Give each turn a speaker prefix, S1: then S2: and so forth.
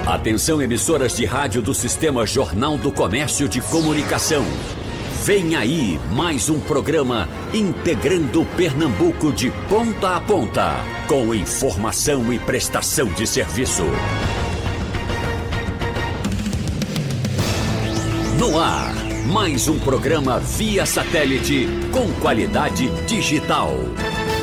S1: Atenção, emissoras de rádio do Sistema Jornal do Comércio de Comunicação. Vem aí mais um programa integrando Pernambuco de ponta a ponta, com informação e prestação de serviço. No ar, mais um programa via satélite com qualidade digital.